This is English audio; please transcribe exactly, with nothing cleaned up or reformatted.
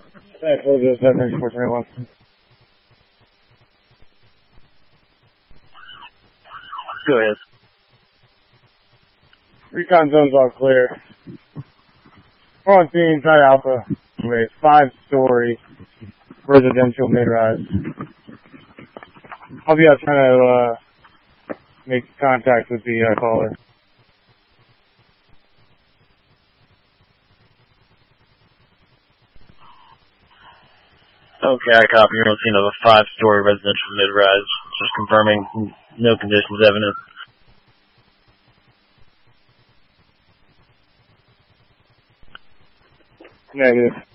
That's what it is, that next four twenty-one. Go ahead. Recon zone's all clear. We're on scene inside Alpha with five-story residential mid-rise. I'll be out trying to uh, make contact with the uh, caller. Okay, I copy. You're on scene of a five-story residential mid-rise. Just confirming no conditions evident. Negative.